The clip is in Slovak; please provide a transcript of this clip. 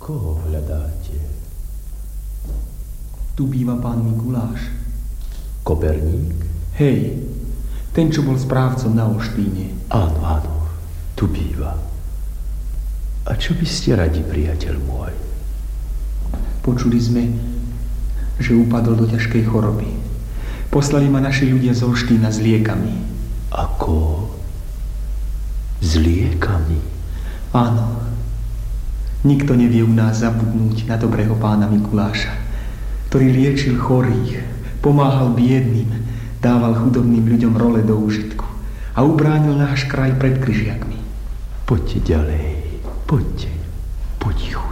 Koho hľadáte? Tu býva pán Mikuláš. Koperník? Hej, ten, čo bol správcom na Olštíne. Áno, áno, tu býva. A čo by ste radi, priateľ môj? Počuli sme, že upadol do ťažkej choroby. Poslali ma naši ľudia z Olštína s liekami. Ako? S liekami? Áno. Nikto nevie u nás zabudnúť na dobrého pána Mikuláša, ktorý liečil chorých, pomáhal biedným, dával chudobným ľuďom role do úžitku a ubránil náš kraj pred križiakmi. Poďte ďalej, poďte, potichu.